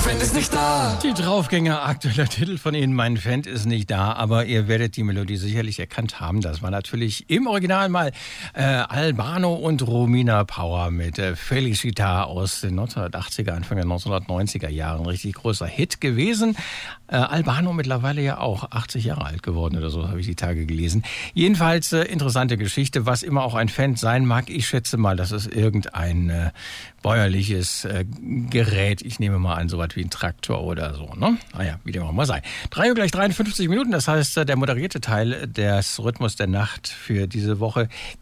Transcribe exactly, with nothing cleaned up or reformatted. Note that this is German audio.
Fan ist nicht da. Die Draufgänger, aktueller Titel von Ihnen, mein Fan ist nicht da, aber ihr werdet die Melodie sicherlich erkannt haben. Das war natürlich im Original mal äh, Albano und Romina Power mit äh, Felicita aus den neunzehnhundertachtziger, Anfang der neunzehnhundertneunziger Jahren. Richtig großer Hit gewesen. Äh, Albano mittlerweile ja auch achtzig Jahre alt geworden oder so, habe ich die Tage gelesen. Jedenfalls äh, interessante Geschichte, was immer auch ein Fan sein mag. Ich schätze mal, das ist irgendein äh, bäuerliches äh, Gerät. Ich nehme mal an, so was wie ein Traktor oder so, ne? Naja, wie dem auch mal sei. drei Uhr gleich dreiundfünfzig Minuten, das heißt, der moderierte Teil des Rhythmus der Nacht für diese Woche